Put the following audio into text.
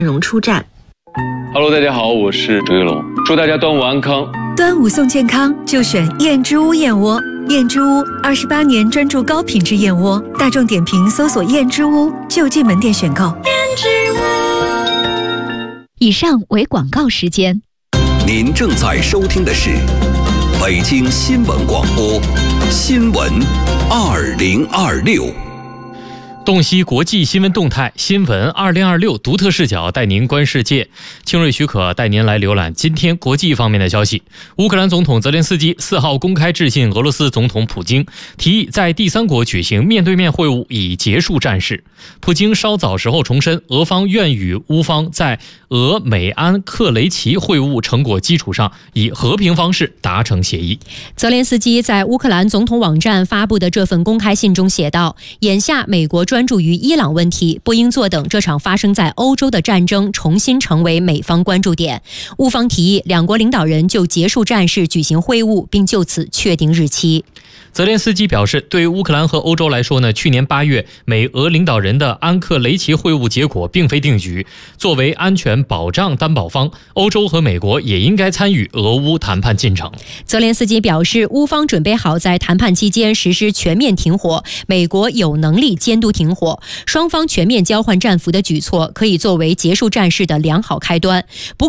容出战。 Hello， 大家好，我是周一龙，祝大家端午安康。 端午送健康就选燕之屋燕窝。燕之屋28年专注高品质燕窝，大众点评搜索燕之屋就近门店选购。燕之屋。以上为广告时间。 您正在收听的是北京新闻广播新闻2026。 洞悉国际新闻动态，新闻2026独特视角带您观世界。清锐许可带您来浏览今天国际方面的消息。乌克兰总统泽连斯基4号公开致信俄罗斯总统普京，提议在第三国举行面对面会晤以结束战事。普京稍早时候重申，俄方愿与乌方在俄美安克雷奇会晤成果基础上，以和平方式达成协议。 泽连斯基在乌克兰总统网站发布的这份公开信中写道：眼下美国专注于伊朗问题，不应坐等这场发生在欧洲的战争重新成为美方关注点。乌方提议两国领导人就结束战事举行会晤，并就此确定日期。 泽连斯基表示，对于乌克兰和欧洲来说呢，去年8月美俄领导人的安克雷奇会晤结果并非定局。作为安全保障担保方，欧洲和美国也应该参与俄乌谈判进程。 泽连斯基表示，乌方准备好在谈判期间实施全面停火，美国有能力监督停火，双方全面交换战俘的举措可以作为结束战事的良好开端。不过